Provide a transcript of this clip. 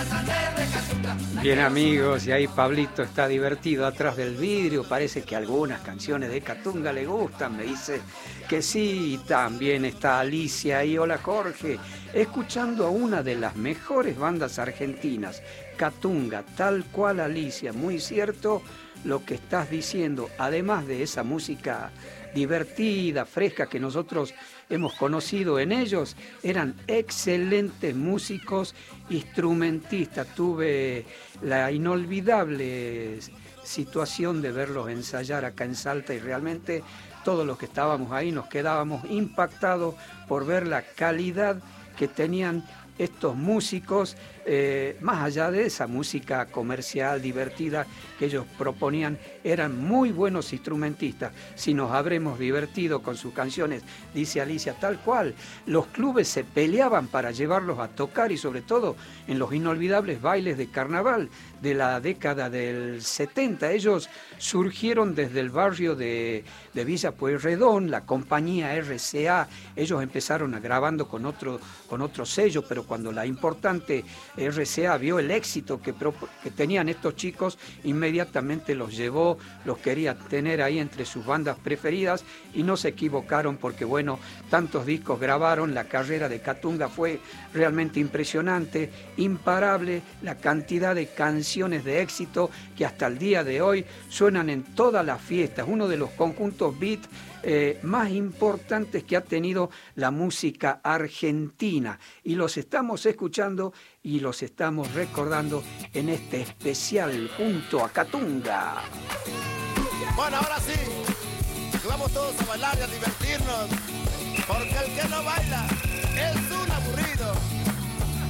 Bien amigos, y ahí Pablito está divertido atrás del vidrio, parece que algunas canciones de Catunga le gustan, me dice que sí, y también está Alicia ahí, hola Jorge, escuchando a una de las mejores bandas argentinas, Catunga, tal cual Alicia, muy cierto lo que estás diciendo, además de esa música divertida, fresca que nosotros hemos conocido en ellos, eran excelentes músicos, instrumentistas. Tuve la inolvidable situación de verlos ensayar acá en Salta y realmente todos los que estábamos ahí nos quedábamos impactados por ver la calidad que tenían estos músicos, más allá de esa música comercial, divertida que ellos proponían, eran muy buenos instrumentistas. Si nos habremos divertido con sus canciones, dice Alicia, tal cual, los clubes se peleaban para llevarlos a tocar y sobre todo en los inolvidables bailes de carnaval de la década del 70. Ellos surgieron desde el barrio de Villa Pueyrredón, la compañía RCA, ellos empezaron grabando con otro sello, pero cuando la importante RCA vio el éxito que tenían estos chicos, inmediatamente los llevó, los quería tener ahí entre sus bandas preferidas y no se equivocaron porque, bueno, tantos discos grabaron, la carrera de Catunga fue realmente impresionante, imparable, la cantidad de canciones de éxito que hasta el día de hoy suenan en todas las fiestas, uno de los conjuntos beat más importantes que ha tenido la música argentina y los estamos escuchando y los estamos recordando en este especial junto a Catunga. Bueno, ahora sí, vamos todos a bailar y a divertirnos, porque el que no baila es